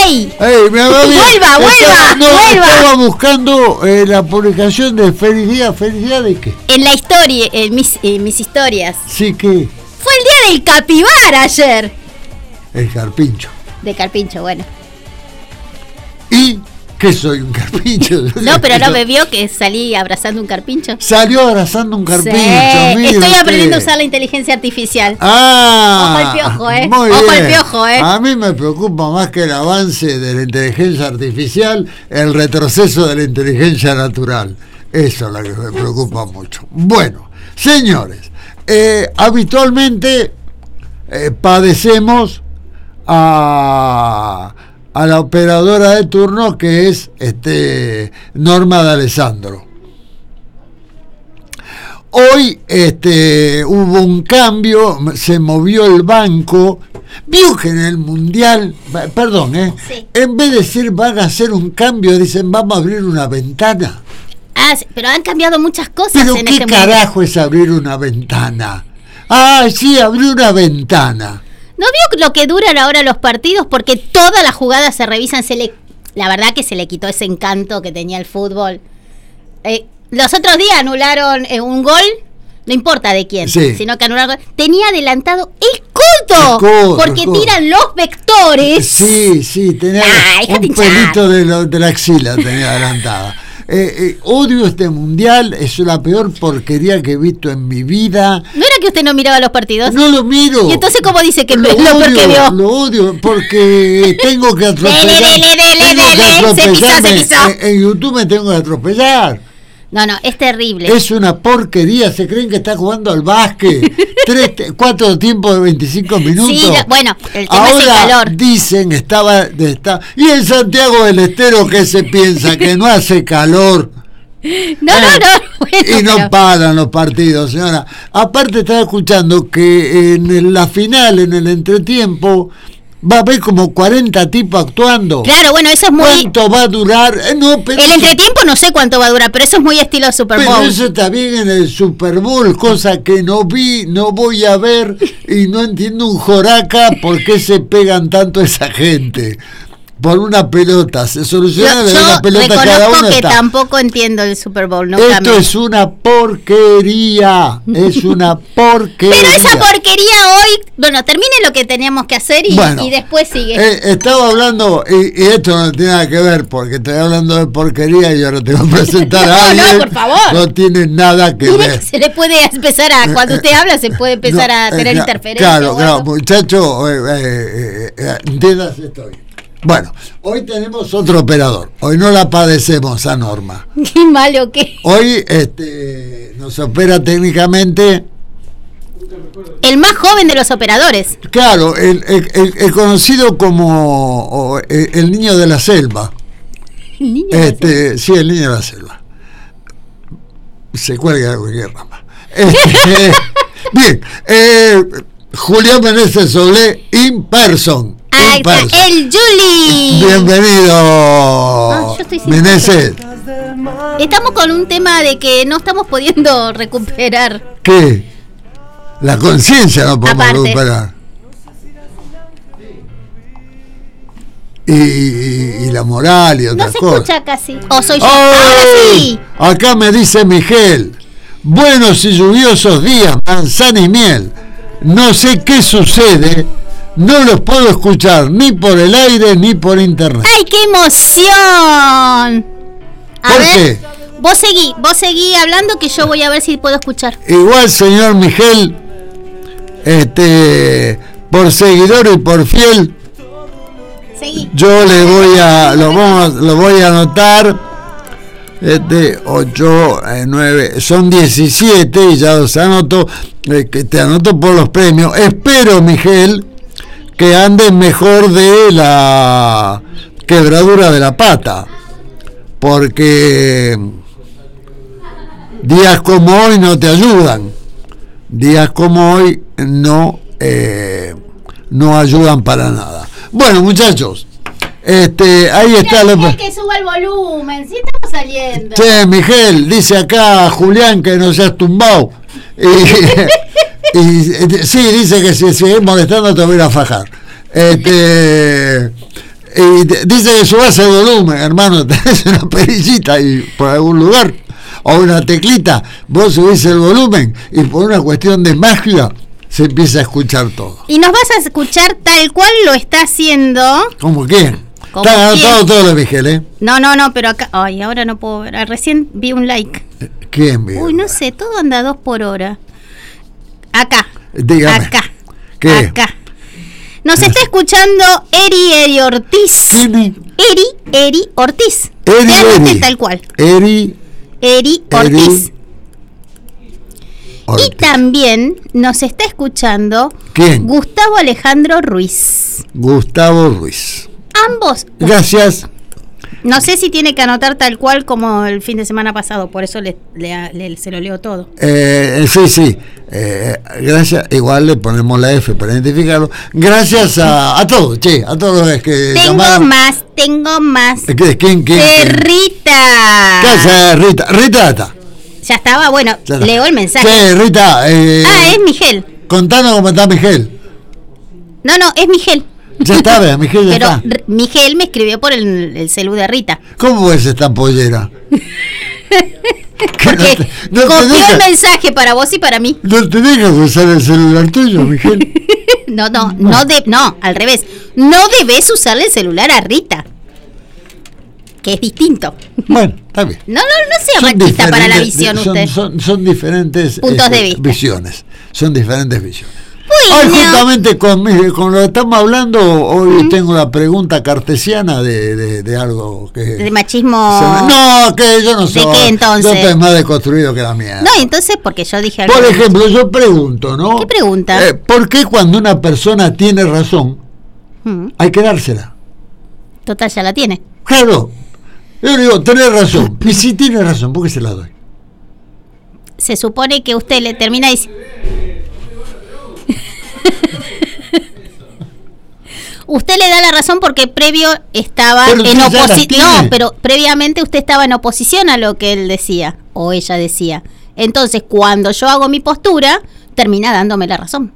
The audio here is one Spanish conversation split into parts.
¡Ey! ¡Vuelva! Estaba buscando la publicación de Feliz Día. ¿Feliz Día de qué? En la historia, en mis historias. Sí, ¿qué? Fue el día del capibara ayer. El carpincho. De carpincho, bueno. ¿Y qué soy, un carpincho? No, pero no me vio que salí abrazando un carpincho. Salió abrazando un carpincho. Sí, mire estoy usted. aprendiendo a usar la inteligencia artificial. Ojo al piojo, muy Ojo bien. al piojo, A mí me preocupa más que el avance de la inteligencia artificial, el retroceso de la inteligencia natural. Eso es lo que me preocupa mucho. Bueno, señores, habitualmente padecemos a la operadora de turno, que es Norma de Alessandro. Hoy hubo un cambio, se movió el banco. Vio que en el mundial, perdón, sí. En vez de decir van a hacer un cambio, dicen vamos a abrir una ventana. Pero han cambiado muchas cosas. Pero en qué este carajo es abrir una ventana. Sí, abrí una ventana. ¿No vio lo que duran ahora los partidos? Porque todas las jugadas se revisan. La verdad que se le quitó ese encanto que tenía el fútbol. Los otros días anularon un gol, no importa de quién, sí. Sino que anularon. Tenía adelantado el codo, porque tiran los vectores. Sí, tenía un pelito de la axila tenía adelantada. Odio este mundial, es la peor porquería que he visto en mi vida. ¿No era que usted no miraba los partidos? No lo miro. ¿Y entonces cómo dice que lo odio porque tengo que atropellarme. En YouTube me tengo que atropellar. No, es terrible. Es una porquería, se creen que está jugando al básquet. 4 tiempos de 25 minutos. Sí, bueno, el tema ahora es el calor. Dicen y en Santiago del Estero, ¿qué se piensa? Que no hace calor. No. Bueno, y no paran los partidos, señora. Aparte estaba escuchando que en la final, en el entretiempo, va a haber como 40 tipos actuando. Claro, bueno, eso es muy... ¿Cuánto va a durar? El entretiempo no sé cuánto va a durar, pero eso es muy estilo Super Bowl. Pero eso está bien en el Super Bowl, cosa que no vi, no voy a ver, y no entiendo un joraca por qué se pegan tanto esa gente. Por una pelota, se soluciona de una pelota cada uno. Yo está. Tampoco entiendo el Super Bowl. Esto es una porquería, Pero esa porquería hoy, bueno, termine lo que teníamos que hacer y después sigue. Estaba hablando, y esto no tiene nada que ver, porque estoy hablando de porquería y ahora te voy a presentar a alguien. No, por favor. No tiene nada que ver. Se le puede empezar cuando usted habla, se puede empezar a tener interferencia. Claro, muchacho, entiendas esto bien. Bueno, hoy tenemos otro operador. Hoy no la padecemos a Norma. Qué malo que. Hoy nos opera técnicamente el más joven de los operadores. Claro, el conocido como el niño de la selva. ¿El niño de la selva? Sí, el niño de la selva. Se cuelga de cualquier rama. Bien, Julián Meneses Solé in person. El Juli. Bienvenido, Meneses. Estamos con un tema de que no estamos pudiendo recuperar. ¿Qué? La conciencia no podemos recuperar. Y la moral y otras cosas. No se escucha casi. ¿O soy yo? Ahora sí. Acá me dice Miguel. Buenos y lluviosos días, manzana y miel. No sé qué sucede. No los puedo escuchar ni por el aire ni por internet. ¡Ay, qué emoción! ¿Por qué? Vos seguí hablando que yo voy a ver si puedo escuchar. Igual, señor Miguel, por seguidor y por fiel, seguí. Yo lo voy a anotar. 8, 9, son 17 y ya los anoto, que te anoto por los premios. Espero, Miguel, que andes mejor de la quebradura de la pata, porque días como hoy no te ayudan, días como hoy no ayudan para nada. Bueno, muchachos, ahí está. Que suba el volumen, si estamos saliendo. Che, Miguel, dice acá Julián que no seas tumbado. Y sí, dice que si sigues molestando te voy a ir a fajar. Y dice que subas el volumen, hermano, tenés una perillita ahí por algún lugar, o una teclita, vos subís el volumen y por una cuestión de magia se empieza a escuchar todo. Y nos vas a escuchar tal cual lo está haciendo. ¿Cómo quién? ¿Cómo Está quién? anotado todo lo de Miguel, ¿eh? No, pero acá... Ay, ahora no puedo ver. Recién vi un like. ¿Quién vio? Uy, no sé, todo anda 2 por hora. Acá. Dígame. Acá. ¿Qué? Acá. Nos está escuchando Eri Ortiz. ¿Quién es? Eri Ortiz. Eri, Te anoté Eri. tal cual. Eri Ortiz. Ortiz. Y también nos está escuchando ¿Quién? Gustavo Alejandro Ruiz. Gustavo Ruiz. Ambos. Gracias. No sé si tiene que anotar tal cual como el fin de semana pasado, por eso se lo leo todo. Sí. Gracias. Igual le ponemos la F para identificarlo. Gracias a todos, che, a todos los que Tengo más. ¿Quién? De Rita. ¿Qué hace Rita? Rita está. Ya estaba, bueno, Ya está. leo el mensaje. Che, Rita. Es Miguel. Contanos cómo está Miguel. No, es Miguel. Ya está, vea, Miguel ya Pero está. Miguel me escribió por el celu de Rita. ¿Cómo es esta pollera? Porque no te copió deja- el mensaje para vos y para mí. ¿No te dejas usar el celular tuyo, Miguel? No, al revés. No debes usarle el celular a Rita. Que es distinto. Bueno, está bien. No sea Son machista para la diferentes- visión son, usted. son diferentes Puntos de vista. visiones. Son diferentes visiones. Bueno. Hoy justamente con lo que estamos hablando, hoy tengo la pregunta cartesiana de algo que... De machismo. No, que yo no sé. ¿De qué entonces? Yo estoy más deconstruido que la mierda. No, entonces porque yo dije algo. Por ejemplo, yo pregunto, ¿no? ¿Qué pregunta? ¿Por qué cuando una persona tiene razón hay que dársela? Total, ya la tiene. Claro. Yo digo, tenés razón. Y si tiene razón, ¿por qué se la doy? Se supone que usted le termina diciendo... Usted le da la razón porque previo estaba Pero en usted ya la oposición. tiene. No, pero previamente usted estaba en oposición a lo que él decía o ella decía. Entonces, cuando yo hago mi postura, termina dándome la razón.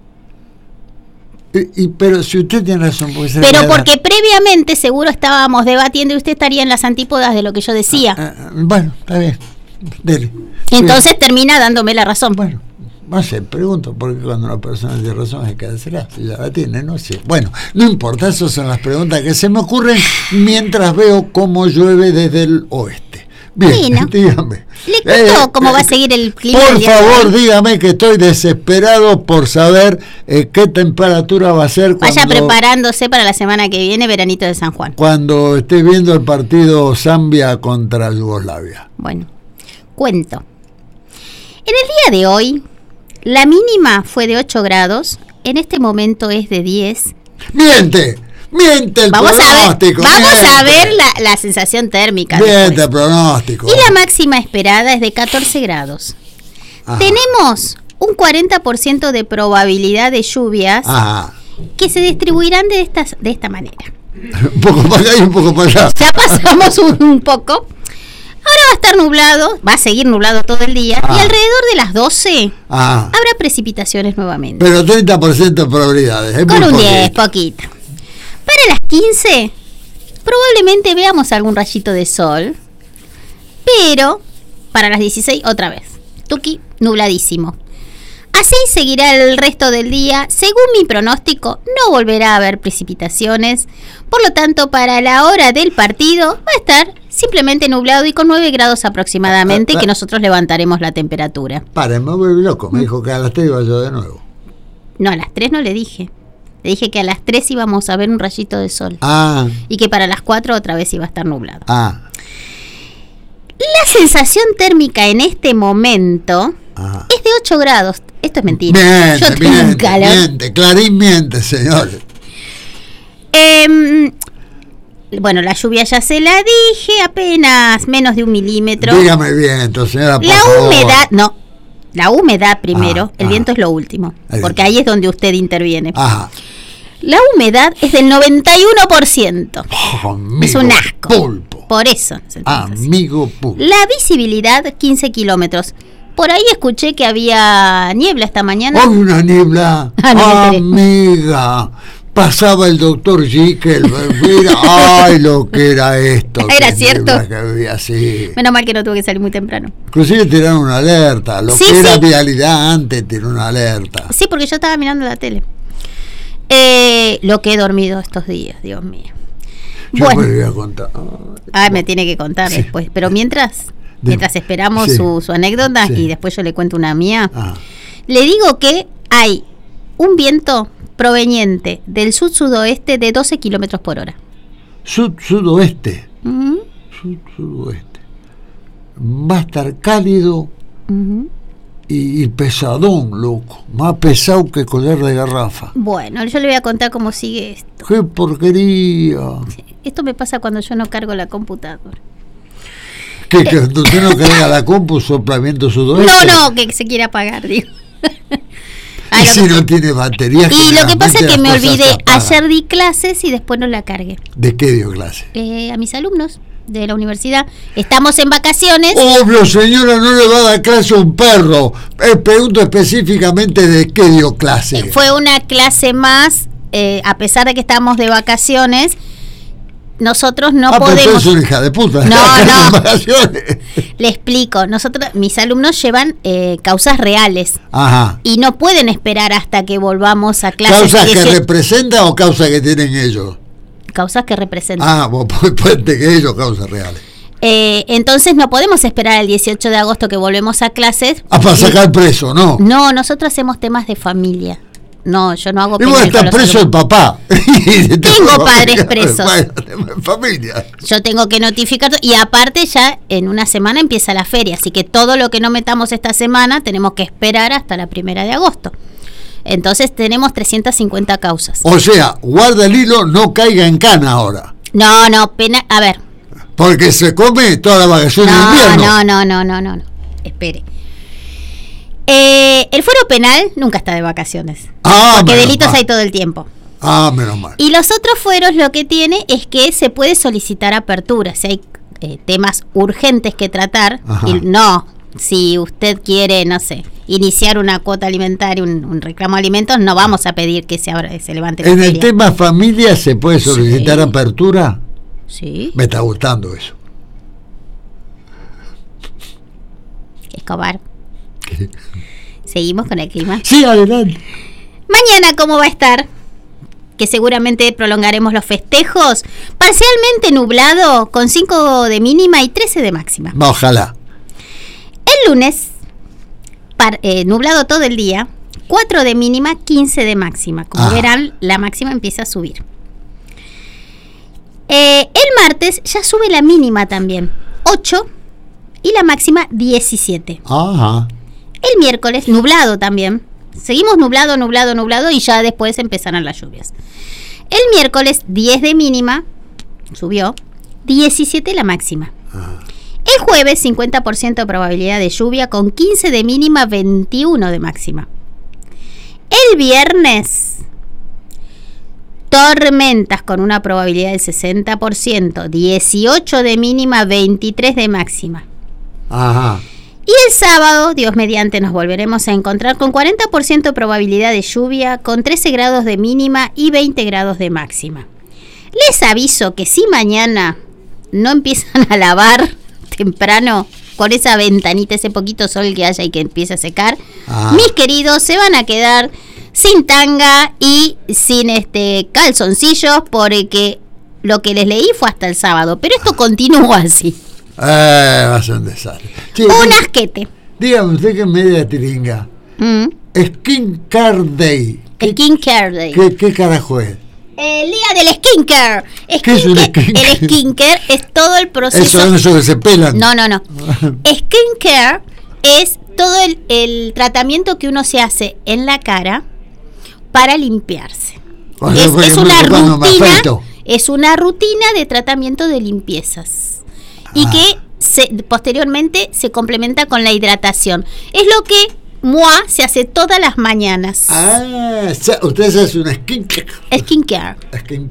Pero si usted tiene razón, ¿por qué se la Pero voy a dar? porque previamente seguro estábamos debatiendo y usted estaría en las antípodas de lo que yo decía. Bueno, está bien. Dele. Entonces termina dándome la razón. Bueno, no sé, pregunto por qué cuando una persona tiene razón hay que dársela. Si ya la tiene, no sé. Bueno, no importa, esas son las preguntas que se me ocurren mientras veo cómo llueve desde el oeste. Bien, Bueno, dígame. ¿le cuento cómo va a seguir el clima? Por el día de favor, hoy? dígame que estoy desesperado por saber qué temperatura va a ser Vaya preparándose para la semana que viene, veranito de San Juan. cuando esté viendo el partido Zambia contra Yugoslavia. Bueno, cuento. En el día de hoy, la mínima fue de 8 grados, en este momento es de 10. ¡Miente! ¡Miente el Vamos pronóstico! a ver la sensación térmica. ¡Miente después. el pronóstico! Y la máxima esperada es de 14 grados. Ajá. Tenemos un 40% de probabilidad de lluvias Ajá. que se distribuirán de esta manera. Un poco para acá y un poco para allá. Ya pasamos un poco. Ahora va a estar nublado, va a seguir nublado todo el día. Y alrededor de las 12 Ajá. habrá precipitaciones nuevamente. Pero 30% de probabilidades. Es Con muy un poquito. 10, poquito. Para las 15, probablemente veamos algún rayito de sol. Pero para las 16, otra vez. Tuki, nubladísimo. Así seguirá el resto del día. Según mi pronóstico, no volverá a haber precipitaciones. Por lo tanto, para la hora del partido va a estar simplemente nublado y con 9 grados aproximadamente, que nosotros levantaremos la temperatura. Pare, me vuelve loco. Me dijo que a las 3 iba yo de nuevo. No, a las 3 no le dije. Le dije que a las 3 íbamos a ver un rayito de sol. Ah, Y que para las 4 otra vez iba a estar nublado. ah. La sensación térmica en este momento Ajá. es de 8 grados. Esto es mentira. Miente, Yo tengo un miente, calor. miente. Clarín miente, señor. Bueno, la lluvia ya se la dije, apenas menos de 1 milímetro. Dígame viento, señora, por La favor. humedad, no. La humedad primero, el ajá. viento es lo último, El porque viento. ahí es donde usted interviene. Ajá. La humedad es del 91%. Amigo Es un asco. pulpo. Por eso. se entiende así. Amigo pulpo. La visibilidad, 15 kilómetros. Por ahí escuché que había niebla esta mañana. Hoy una niebla. Ah, no me enteré. Amiga. pasaba el doctor Jekyll, mira, ay, lo que era esto. Era cierto. Así. Menos mal que no tuve que salir muy temprano. Inclusive tiraron una alerta, lo Sí, que era sí. vialidad antes tiró una alerta. Sí, porque yo estaba mirando la tele. Lo que he dormido estos días, Dios mío. Yo Bueno. me voy a contar. Me tiene que contar Sí. después. Pero mientras esperamos Sí. su anécdota Sí. y después yo le cuento una mía, Ah. le digo que hay un viento proveniente del sud-sudoeste de 12 kilómetros por hora. Sudoeste. Ujú, Sudoeste. Va a estar cálido ujú. y pesadón, loco. Más pesado que collar de garrafa. Bueno, yo le voy a contar cómo sigue esto. ¡Qué porquería! Esto me pasa cuando yo no cargo la computadora. Que usted no carga la compu, sopla viento sudoeste. No, que se quiere apagar, digo. Y si no tiene batería. Y lo que pasa es que me generalmente las olvidé, cosas se apagan. ayer di clases y después no la cargué. ¿De qué dio clase? A mis alumnos de la universidad. Estamos en vacaciones. Obvio, señora, no le va a dar clase a un perro. Pregunto específicamente de qué dio clase. Fue una clase más, a pesar de que estamos de vacaciones, nosotros no Pero podemos. es una hija de puta. No. Vacaciones. Le explico, mis alumnos llevan causas reales Ajá. y no pueden esperar hasta que volvamos a clases. ¿Causas que 18 representan o causas que tienen ellos? causas que representan. Ah, vos puente que ellos, causas reales. Entonces no podemos esperar el 18 de agosto que volvemos a clases. Para sacar preso, ¿no? No, nosotros hacemos temas de familia. No, yo no hago Y bueno, penal está con los preso el alumnos. papá. Tengo padres presos. Bueno, familia. Yo tengo que notificar y aparte ya en una semana empieza la feria, así que todo lo que no metamos esta semana tenemos que esperar hasta la 1 de agosto. Entonces tenemos 350 causas. O sea, guarda el hilo, no caiga en cana ahora. No, pena, a ver. Porque se come toda la vacación de invierno. No. Espere. El fuero penal nunca está de vacaciones. Porque menos delitos mal. hay todo el tiempo. Menos mal. Y los otros fueros lo que tiene es que se puede solicitar apertura. Si hay temas urgentes que tratar, Ajá. y no, si usted quiere, no sé, iniciar una cuota alimentaria, un reclamo de alimentos, no vamos a pedir que se levante la En el feria. tema familia se puede solicitar Sí. apertura. Sí, Me está gustando eso. Escobar. Seguimos con el clima. Sí, adelante. Mañana, ¿cómo va a estar? Que seguramente prolongaremos los festejos. Parcialmente nublado, con 5 de mínima y 13 de máxima. Ojalá. El lunes, nublado todo el día, 4 de mínima, 15 de máxima. Como verán, la máxima empieza a subir. El martes ya sube la mínima también, 8, y la máxima 17. Ajá. El miércoles, nublado también. Seguimos nublado y ya después empezaron las lluvias. El miércoles, 10 de mínima, subió, 17 la máxima. Ajá. El jueves, 50% de probabilidad de lluvia con 15 de mínima, 21 de máxima. El viernes, tormentas con una probabilidad del 60%, 18 de mínima, 23 de máxima. Ajá. Y el sábado, Dios mediante, nos volveremos a encontrar con 40% de probabilidad de lluvia, con 13 grados de mínima y 20 grados de máxima. Les aviso que si mañana no empiezan a lavar temprano, con esa ventanita, ese poquito sol que haya y que empiece a secar, mis queridos, se van a quedar sin tanga y sin calzoncillos, porque lo que les leí fue hasta el sábado, pero esto continúa así. Va a ser un desastre. Sí, Un asquete. dígame usted que es media tiringa. Skin Care Day. Skincare Day. ¿Qué carajo es? El día del skincare. ¿Qué es un skincare? El skincare es todo el proceso. Eso que se pelan. No. Skincare es todo el tratamiento que uno se hace en la cara para limpiarse. O sea, Es una cuando me rutina. afeito. Es una rutina de tratamiento de limpiezas. Y que posteriormente se complementa con la hidratación. Es lo que Moi se hace todas las mañanas. Ustedes hacen una skincare. Skincare. Skincare.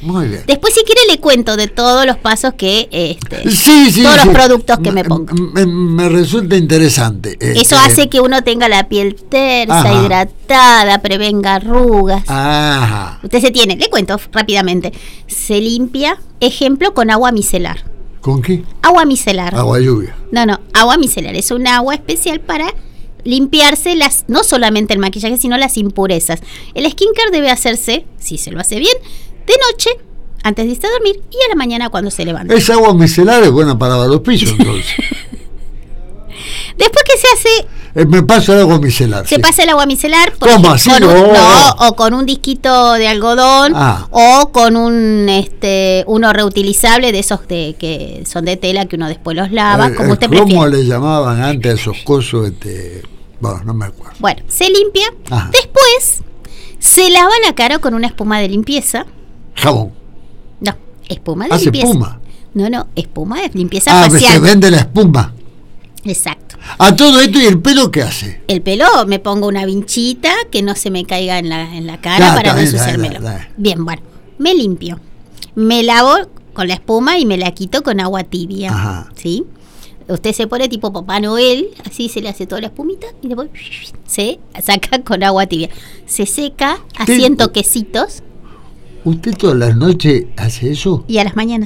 Muy bien. Después, si quiere, le cuento de todos los pasos que, Sí, todos los productos que me pongo. Me resulta interesante. Eso hace que uno tenga la piel tersa, Ajá. hidratada, prevenga arrugas. Ajá. Usted le cuento rápidamente, se limpia, ejemplo, con agua micelar. ¿Con qué? Agua micelar. Agua lluvia. No, agua micelar. Es un agua especial para limpiarse no solamente el maquillaje, sino las impurezas. El skincare debe hacerse, si se lo hace bien, de noche, antes de irse a dormir, y a la mañana cuando se levanta. Esa agua micelar es buena para lavar los pisos, entonces. Después que se hace, Me paso el agua micelar. se sí. pasa el agua micelar ¿Cómo así? o con un disquito de algodón, o con uno reutilizable de esos que son de tela que uno después los lava, como usted ¿Cómo prefiere. le llamaban antes a esos cosos? Bueno, no me acuerdo. Bueno, se limpia. Ajá. Después se lava la cara con una espuma de limpieza. Jabón. No, espuma de Hace limpieza. espuma. No, espuma de limpieza Se facial. vende la espuma. Exacto. A todo esto, ¿y el pelo qué hace? El pelo, me pongo una vinchita que no se me caiga en la cara Claro, para no está bien, ensuciármelo. está bien. Bien, bueno, me limpio. Me lavo con la espuma y me la quito con agua tibia. Ajá. ¿Sí? Usted se pone tipo Papá Noel, así se le hace toda la espumita y después se saca con agua tibia. Se seca así en toquecitos. ¿Usted todas las noches hace eso? Y a las mañanas.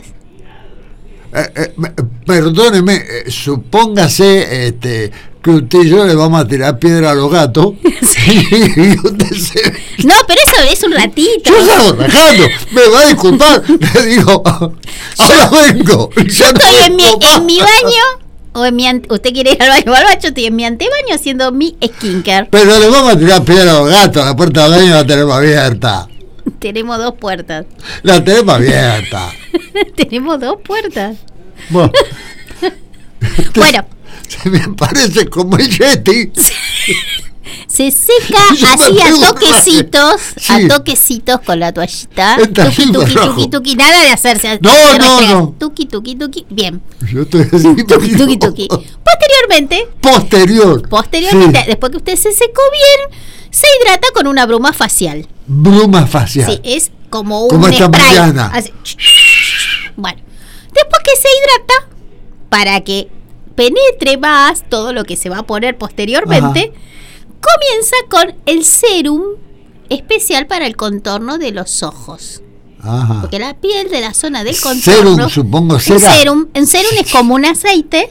Perdóneme, supóngase que usted y yo le vamos a tirar piedra a los gatos. Y usted No, pero eso es un ratito. Yo salgo rajando, me va a disculpar. Le digo, ahora vengo. Yo estoy en mi baño. Usted quiere ir al baño, yo estoy en mi antebaño haciendo mi skincare. Pero le vamos a tirar piedra a los gatos, la puerta del baño la tenemos abierta. Tenemos 2 puertas. La tenemos abierta. Tenemos 2 puertas. Bueno, Bueno, se me parece como el Yeti. se seca Yo me así a pregunto, toquecitos, sí. a toquecitos con la toallita. Está Tuqui, bien, tuqui, rojo. tuqui, tuqui, nada de hacerse. No, de no, restregar. no. Tuqui, tuqui, tuqui. Bien. Yo estoy así. Tuqui, tuqui, tuqui. Posteriormente, Posteriormente, sí. después que usted se secó bien, se hidrata con una bruma facial. Bruma facial. Sí, es como un Como esta spray. mañana. Así. Bueno, después que se hidrata, para que penetre más todo lo que se va a poner posteriormente, comienza con el serum especial para el contorno de los ojos. Ajá. Porque la piel de la zona del contorno... Serum, supongo, un será. serum es como un aceite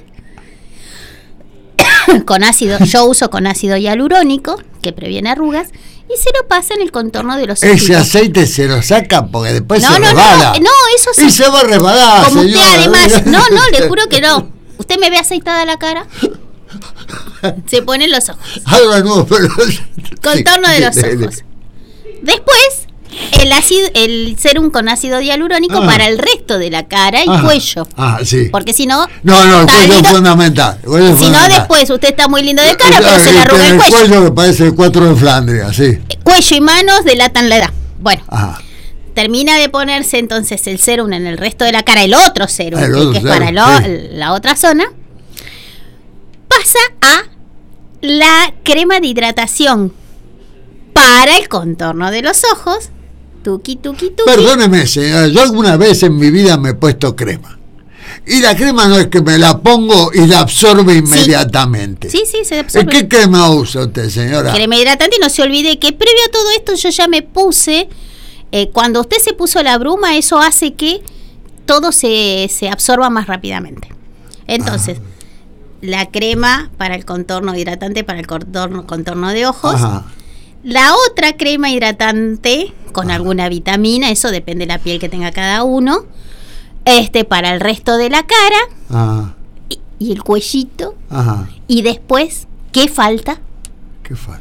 con ácido. Yo uso con ácido hialurónico, que previene arrugas, y se lo pasa en el contorno de los ojos. Ese aceite se lo saca porque después No, se no, resbala. no, eso sí. Y se va a resbalar, Como señora. usted además, no, le juro que no. Usted me ve aceitada la cara, se pone en los ojos. Algo nuevo, pero... Contorno de los ojos. Después, el serum con ácido hialurónico para el resto de la cara y cuello. Sí. Porque si no... No, el cuello es fundamental. Si no, después usted está muy lindo de cara, pero se le arruga el cuello. El cuello que parece el 4 de Flandria, sí. Cuello y manos delatan la edad. Bueno. Ajá. Termina de ponerse entonces el serum en el resto de la cara, el otro serum, que es para la otra zona. Pasa a la crema de hidratación para el contorno de los ojos. Tuqui, tuqui, tuqui. Perdóneme, señora, yo alguna vez en mi vida me he puesto crema. Y la crema no es que me la pongo y la absorbe inmediatamente. Sí, se absorbe. ¿Qué crema usa usted, señora? Crema hidratante, y no se olvide que previo a todo esto yo ya me puse... cuando usted se puso la bruma, eso hace que todo se absorba más rápidamente. Entonces, la crema para el contorno hidratante, para el contorno de ojos. Ajá. La otra crema hidratante con alguna vitamina, eso depende de la piel que tenga cada uno. Para el resto de la cara. Ajá. Y el cuellito. Ajá. Y después, ¿qué falta? ¿Qué falta?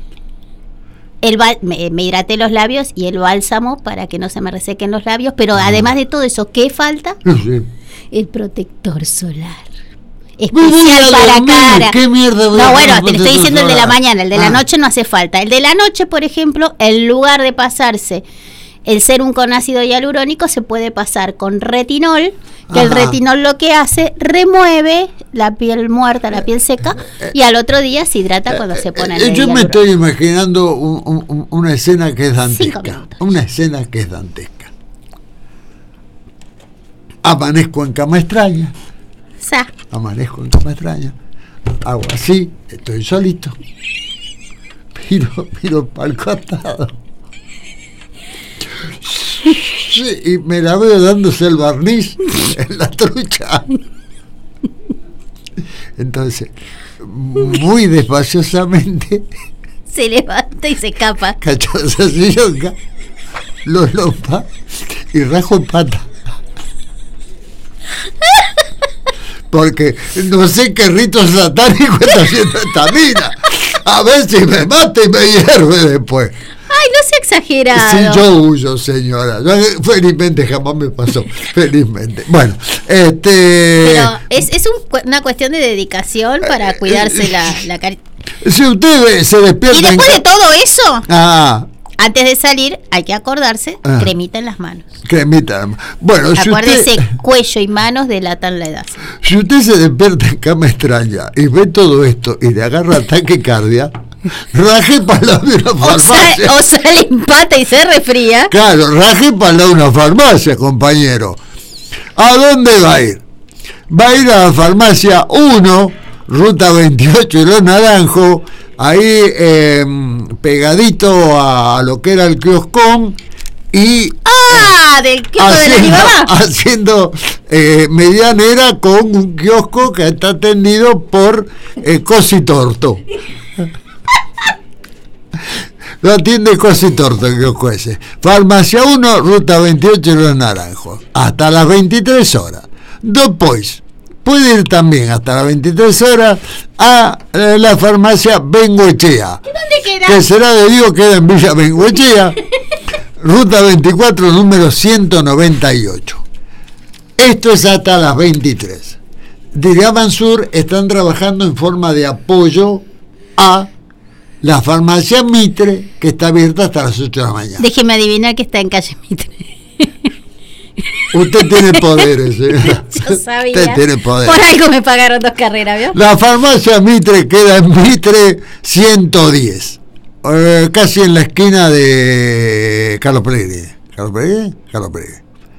Me hidraté los labios y el bálsamo para que no se me resequen los labios, pero además de todo eso, ¿qué falta? Sí. El protector solar. Especial para dormir. cara. ¿Qué mierda voy a No, poner bueno, te estoy protector diciendo el de la solar? mañana, el de la noche no hace falta. El de la noche, por ejemplo, en lugar de pasarse el serum con ácido hialurónico, se puede pasar con retinol, que el retinol lo que hace, remueve la piel muerta, la piel seca, y al otro día se hidrata cuando se pone el Yo me hialurónico. estoy imaginando una escena que es 5 dantesca. minutos. Una escena que es dantesca. amanezco en cama extraña. Sa. Amanezco en cama extraña. Hago así, estoy solito. Miro para el costado. Sí, y me la veo dándose el barniz en la trucha. Entonces, muy despaciosamente, Se levanta y se escapa. cachaza sillonca, lo lompa y rajo en pata. Porque no sé qué rito satánico está haciendo esta mina. A ver si me mata y me hierve después. Ay, no sea exagerado. Sí, yo huyo, señora. Felizmente jamás me pasó. Felizmente. Bueno, Pero es una cuestión de dedicación para cuidarse la carita. si usted se despierta. Y después de todo eso, Ah, antes de salir, hay que acordarse, cremita en las manos. cremita. Bueno, Acuérdese, cuello y manos delatan la edad. si usted se despierta en cama extraña y ve todo esto y le agarra taquicardia, raje para la de una farmacia. O sale en pata y se refría. Claro, raje para la de una farmacia, compañero. ¿A dónde va a ir? Va a ir a la farmacia 1, ruta 28 y Los Naranjos, ahí pegadito a lo que era el kioscón y Del kiosco de la Alibaba. haciendo medianera con un kiosco que está atendido por Cositorto. Lo atiende Cositorto el kiosco ese. Farmacia 1, ruta 28 Los Naranjos, hasta las 23 horas. Después puede ir también hasta las 23 horas a la farmacia Bengoechea. ¿Dónde queda? Que será de Dios, queda en Villa Bengoechea, ruta 24, número 198. Esto es hasta las 23. Desde Amansur están trabajando en forma de apoyo a la farmacia Mitre, que está abierta hasta las 8 de la mañana. Déjeme adivinar que está en calle Mitre. Usted tiene poderes, señora. Yo sabía. Usted tiene poderes. Por algo me pagaron 2 carreras, ¿vio? La farmacia Mitre queda en Mitre 110, casi en la esquina de Carlos Pellegrini. ¿Carlos Pellegrini?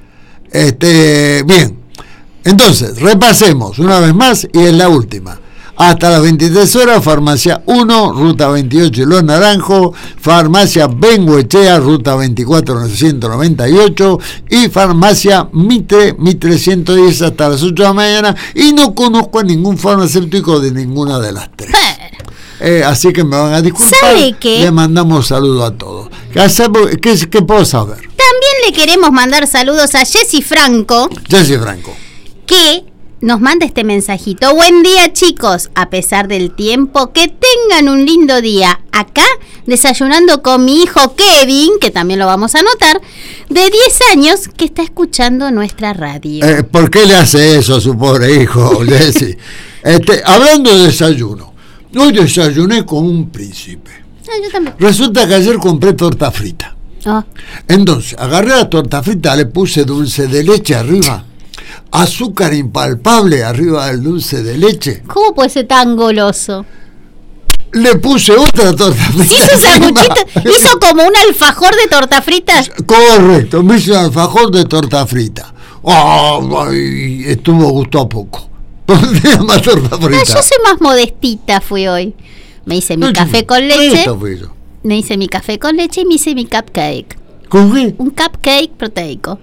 Bien, entonces, repasemos una vez más y es la última. Hasta las 23 horas, farmacia 1, ruta 28 Los Naranjos, farmacia Bengoechea, ruta 24 998 y farmacia Mitre 110 hasta las 8 de la mañana, y no conozco a ningún farmacéutico de ninguna de las tres. Así que me van a disculpar. ¿Sabe qué? Le mandamos saludos a todos. ¿Qué puedo saber? También le queremos mandar saludos a Jessy Franco, Jessy Franco. que nos manda este mensajito. Buen día, chicos, a pesar del tiempo, que tengan un lindo día. Acá, desayunando con mi hijo Kevin, que también lo vamos a anotar, de 10 años, que está escuchando nuestra radio. ¿Por qué le hace eso a su pobre hijo, Jessy? Hablando de desayuno, hoy desayuné con un príncipe. Yo también. Resulta que ayer compré torta frita. Oh. Entonces, agarré la torta frita, le puse dulce de leche arriba, azúcar impalpable arriba del dulce de leche. ¿Cómo puede ser tan goloso? Le puse otra torta frita. ¿Hizo sanguchito? ¿Hizo como un alfajor de torta frita? Correcto, me hice un alfajor de torta frita. Ay, estuvo gusto a poco. Pondría más torta frita. No, yo soy más modestita, fui hoy. Me hice mi café con leche. Me hice mi café con leche y me hice mi cupcake. ¿Con qué? Un cupcake proteico.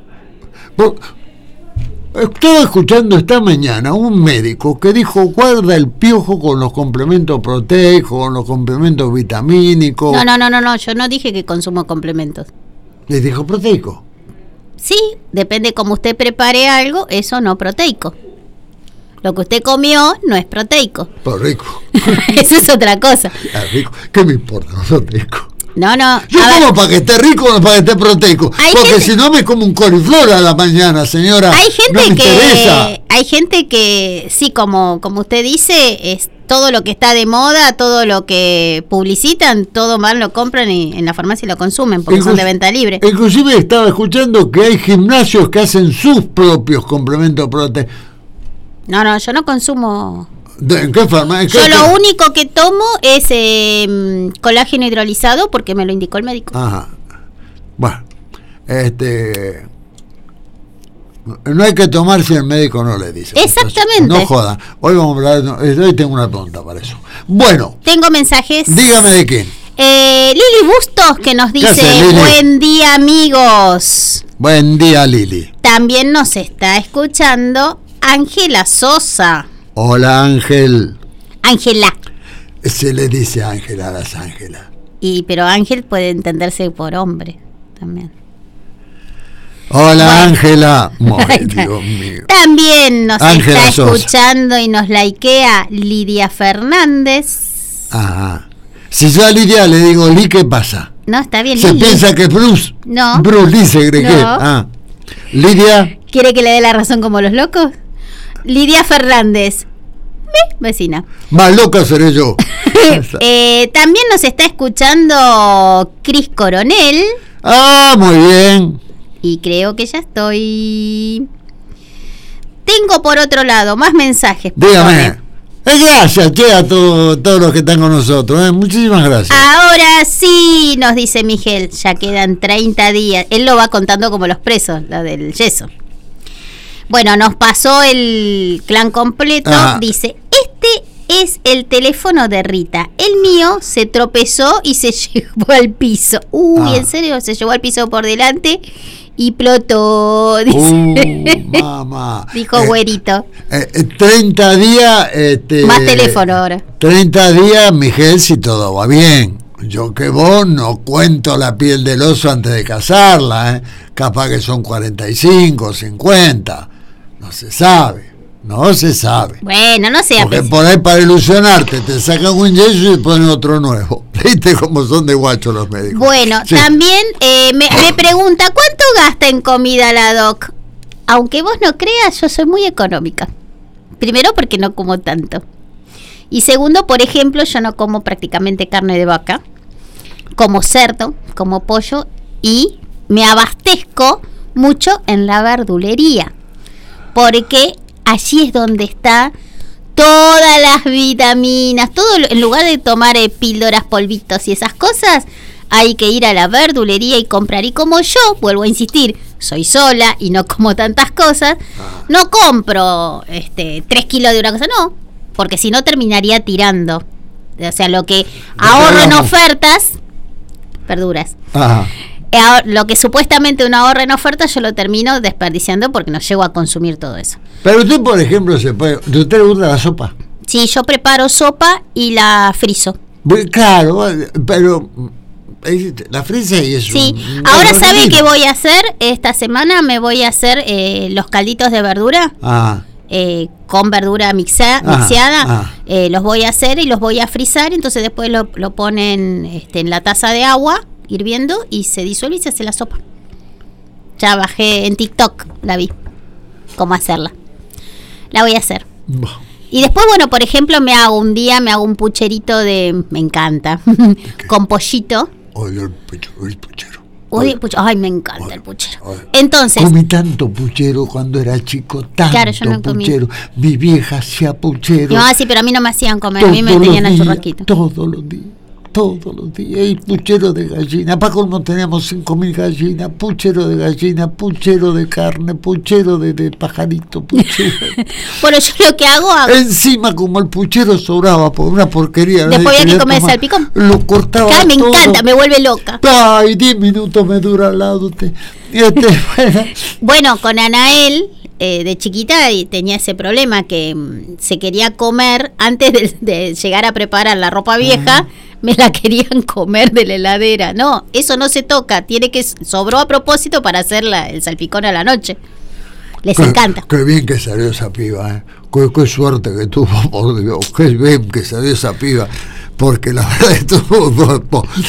Estaba escuchando esta mañana un médico que dijo: guarda el piojo con los complementos proteicos, con los complementos vitamínicos. No, yo no dije que consumo complementos. Le dijo proteico. Sí, depende cómo usted prepare algo, eso no proteico. Lo que usted comió no es proteico. Por rico. Eso es otra cosa. Es rico. ¿Qué me importa lo proteico? No. Yo como para que esté rico o para que esté proteico. Porque si no me como un coliflor a la mañana, señora. Hay gente no me interesa. Hay gente que sí, como usted dice, es todo lo que está de moda, todo lo que publicitan, todo mal lo compran y en la farmacia lo consumen porque son de venta libre. Inclusive estaba escuchando que hay gimnasios que hacen sus propios complementos proteicos. No, yo no consumo. ¿En qué farmacia? Yo lo único que tomo es colágeno hidrolizado porque me lo indicó el médico. Ajá. Bueno, No hay que tomar si el médico no le dice. Exactamente. Entonces, no jodan. Hoy vamos a hablar, hoy tengo una pregunta para eso. Bueno. Tengo mensajes. Dígame de quién. Lili Bustos, que nos dice, buen día, amigos. Buen día, Lili. También nos está escuchando Ángela Sosa. Hola, Ángel. Ángela. Se le dice Ángela a las Ángelas. Pero Ángel puede entenderse por hombre también. Hola, Ángela. Dios mío. También nos Ángela está Sosa. escuchando y nos likea Lidia Fernández. Ajá. Si yo a Lidia le digo, ¿qué pasa? No, está bien. Se Lili. piensa que es Bruce. No. Bruce dice que No. Lidia. ¿Quiere que le dé la razón como los locos? Lidia Fernández. Vecina. Más loca seré yo. También nos está escuchando Cris Coronel. Ah, muy bien. Y creo que ya estoy. Tengo por otro lado más mensajes. Dígame. Gracias, che, a todos los que están con nosotros. Muchísimas gracias. Ahora sí, nos dice Miguel, ya quedan 30 días. Él lo va contando como los presos, la del yeso. Bueno, nos pasó el clan completo. Dice, este es el teléfono de Rita. El mío se tropezó y se llevó al piso. ¿En serio? Se llevó al piso por delante y explotó. Dice. Mamá. Dijo güerito. 30 días. Más teléfono ahora. 30 días, Miguel, si todo va bien. Yo que vos no cuento la piel del oso antes de casarla, Capaz que son 45, 50. No se sabe. Bueno, no sé. Porque por ahí para ilusionarte te sacan un yeso y ponen otro nuevo. ¿Viste cómo son de guachos los médicos? Bueno, sí. También me pregunta, ¿cuánto gasta en comida la doc? Aunque vos no creas, yo soy muy económica. Primero porque no como tanto. Y segundo, por ejemplo, yo no como prácticamente carne de vaca. Como cerdo, como pollo y me abastezco mucho en la verdulería. Porque allí es donde está todas las vitaminas, todo. En lugar de tomar píldoras, polvitos y esas cosas, hay que ir a la verdulería y comprar. Y como yo, vuelvo a insistir, soy sola y no como tantas cosas, no compro 3 kilos de una cosa, no, porque si no terminaría tirando. O sea, lo que ahorro en ofertas, verduras. Ajá. Lo que supuestamente uno ahorra en ofertas, yo lo termino desperdiciando porque no llego a consumir todo eso. Pero usted, por ejemplo, ¿usted le gusta la sopa? Sí, yo preparo sopa y la frizo. Claro, pero la frisa y eso. Sí, ahora sabe qué voy a hacer. Esta semana me voy a hacer los calditos de verdura. Con verdura mixeada. Los voy a hacer y los voy a frizar. Entonces después lo ponen en la taza de agua hirviendo y se disuelve y se hace la sopa. Ya bajé en TikTok, la vi cómo hacerla. La voy a hacer. Y después, bueno, por ejemplo, me hago un pucherito me encanta, con pollito. El puchero. Ay, me encanta el puchero. Entonces, comí tanto puchero cuando era chico, tanto claro, yo no puchero. Mi vieja hacía puchero. No, sí, pero a mí no me hacían comer, a mí me tenían el churrasquito. Todos los días, y puchero de gallina. Para colmo teníamos 5.000 gallinas, puchero de gallina, puchero de carne, puchero de pajarito, puchero. Bueno, yo lo que hago. Encima, como el puchero sobraba por una porquería. Después había que comer salpicón. Lo cortaba. Claro, me encanta, me vuelve loca. Ay, 10 minutos me dura al lado usted. Bueno, con Anael. De chiquita tenía ese problema que se quería comer antes de llegar a preparar la ropa vieja, me la querían comer de la heladera. No, eso no se toca, sobró a propósito para hacer el salpicón a la noche. Les encanta. Qué bien que salió esa piba, qué suerte que tuvo, por Dios, qué bien que salió esa piba. Porque la verdad estuvo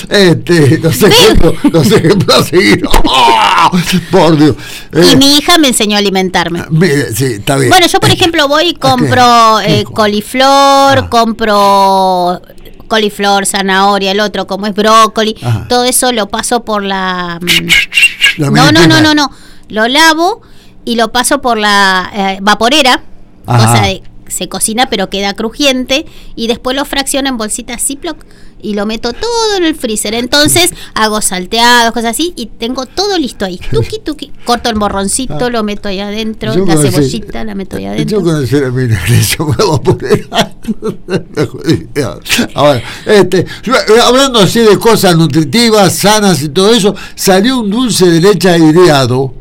los ejemplos a seguir. ¡Oh! Por Dios. Y mi hija me enseñó a alimentarme. Mire, sí, está bien. Bueno, yo por ejemplo voy y compro coliflor, zanahoria, el otro como es brócoli, todo eso lo paso por la no, lo lavo y lo paso por la vaporera, cosa de se cocina pero queda crujiente y después lo fracciono en bolsitas Ziploc y lo meto todo en el freezer. Entonces hago salteados, cosas así, y tengo todo listo ahí. Tuki, tuki. Corto el morroncito, lo meto ahí adentro. La cebollita la meto ahí adentro. Yo conocí a mi negreza, me voy a poner. Ahora, hablando así de cosas nutritivas, sanas y todo eso, salió un dulce de leche aireado.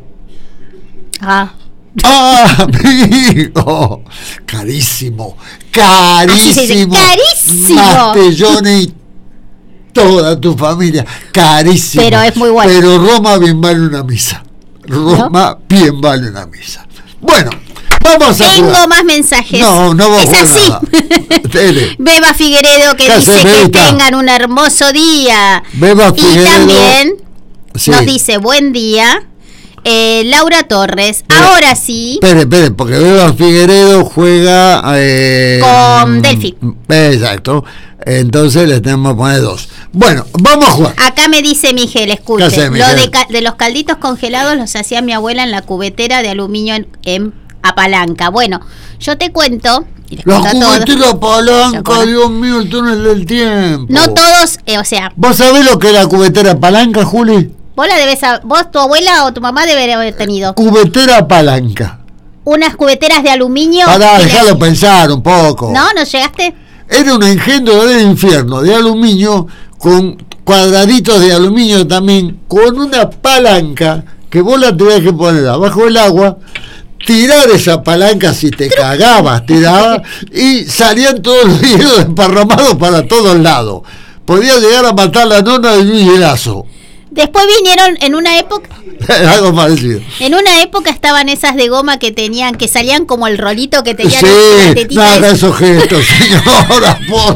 Amigo, carísimo. Carísimo. Mastellones y toda tu familia, carísimo. Pero es muy bueno. Pero Roma bien vale una misa. Bien vale una misa. Bueno, vamos a Tengo jugar. más mensajes. No vos es así. nada. Beba Figueredo que dice que tengan un hermoso día. Beba Figueredo. Y también sí. nos dice buen día. Laura Torres, ahora sí. Espere, porque Beba Figueredo juega con Delphi. Exacto. Entonces le tenemos que poner 2. Bueno, vamos a jugar. Acá me dice Miguel, escuche. Miguel? Lo de los calditos congelados los hacía mi abuela en la cubetera de aluminio en palanca. Bueno, yo te cuento. Y les La cuento a todos. cubetera palanca, Dios mío, el túnel del tiempo. No todos, o sea. ¿Vos sabés lo que es la cubetera palanca, Juli? Vos, tu abuela o tu mamá deben haber tenido Cubetera palanca. unas cubeteras de aluminio. Para dejarlo pensar un poco. ¿No llegaste? Era un engendro del infierno de aluminio, con cuadraditos de aluminio también, con una palanca que vos la tenías que poner abajo del agua, tirar esa palanca si te cagabas, tirabas, y salían todos los hielos desparramados para todos lados. Podía llegar a matar la nona de un hielazo. Después vinieron en una época. Algo parecido. En una época estaban esas de goma que salían como el rolito que tenían. Sí, no haga esos gestos, señora, por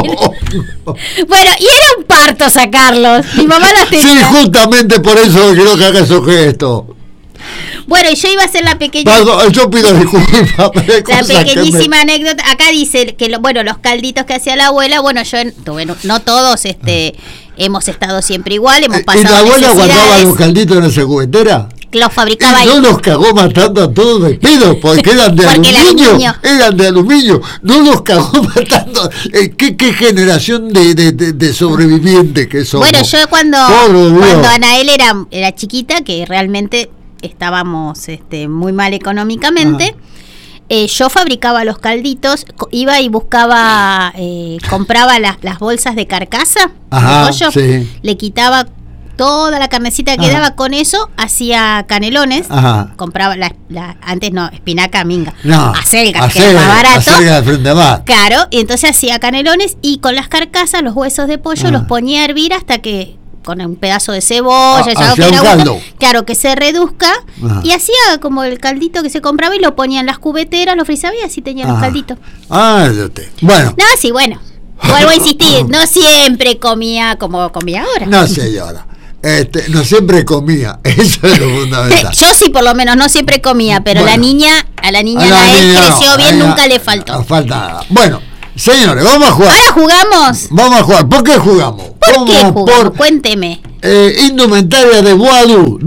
Bueno, y era un parto sacarlos. Mi mamá las tenía. Sí, justamente por eso quiero que haga esos gestos. Bueno, y yo iba a hacer la pequeña. Perdón, yo pido disculpas. La pequeñísima anécdota. Acá dice que los calditos que hacía la abuela, bueno, no todos hemos estado siempre igual, hemos pasado. ¿Y la abuela guardaba los calditos en esa cubetera? Los fabricaba y no los cagó matando a todos de pedo, porque eran de aluminio. Eran de aluminio. No los cagó matando. ¿Qué generación de sobrevivientes que somos? Bueno, yo cuando Anael era chiquita, que realmente estábamos muy mal económicamente, yo fabricaba los calditos, iba y buscaba, compraba las bolsas de carcasa de pollo, sí. Le quitaba toda la carnecita que quedaba, con eso hacía canelones, compraba antes no, espinaca minga, acelga, que era más barato, acelga de frente a más. Claro, y entonces hacía canelones y con las carcasas, los huesos de pollo los ponía a hervir hasta que con un pedazo de cebolla, claro, que se reduzca, y hacía como el caldito que se compraba y lo ponía en las cubeteras, lo frizaba y así tenía los calditos. Bueno. No, sí, bueno. Vuelvo a insistir, no siempre comía como comía ahora. No, señora. No siempre comía, eso es lo fundamental. Yo sí, por lo menos, no siempre comía, pero a la niña Anael creció bien, nunca le faltó. No falta nada. Bueno, señores, vamos a jugar. ¿Ahora jugamos? Vamos a jugar. ¿Por qué jugamos? ¿Por qué jugamos? Cuénteme. Indumentaria de Boadú,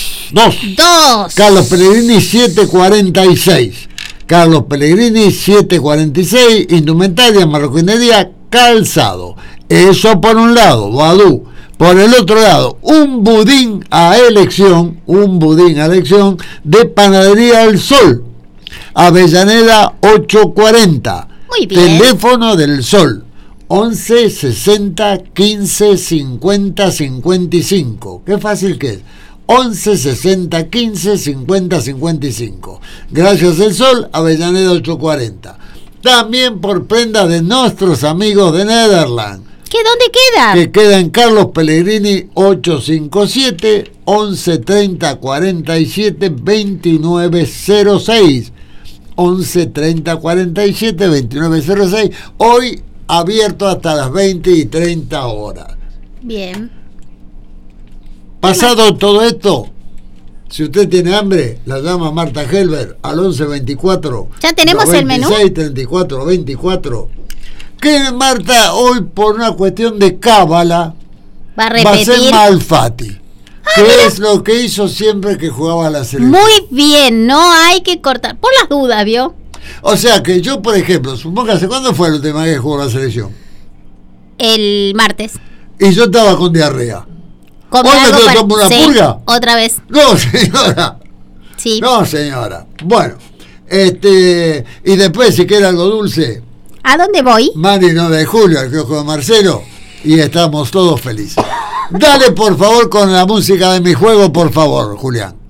2. Carlos Pellegrini, 746. Carlos Pellegrini, 746. Indumentaria, marroquinería, calzado. Eso por un lado, Boadú. Por el otro lado, un budín a elección de Panadería El Sol, Avellaneda 840. Muy bien. Teléfono del Sol, 11 60 15 50 55. Qué fácil que es. 11 60 15 50 55. Gracias El Sol, Avellaneda 840. También por prenda de nuestros amigos de Nederland. ¿Dónde queda? Que queda en Carlos Pellegrini 857 11 30 47 2906. 11 30 47 2906. Hoy abierto hasta las 20 y 30 horas. Bien. Pasado todo esto, si usted tiene hambre, la llama Marta Helber al 11 24. ¿Ya tenemos 96, el menú? 34 24. Que Marta hoy, por una cuestión de cábala, va a ser Malfatti, que es lo que hizo siempre que jugaba a la selección. Muy bien, no hay que cortar, por las dudas, ¿vio? O sea que yo, por ejemplo, supóngase, ¿cuándo fue la última vez que jugó la selección? El martes. Y yo estaba con diarrea. Come ¿Hoy algo me tomo una purga? Otra vez. No, señora. Sí. No, señora. Bueno, y después, si quiere algo dulce, ¿A dónde voy? Mari 9 de julio, al kiosco de Marcelo, y estamos todos felices. Dale, por favor, con la música de mi juego, por favor, Julián.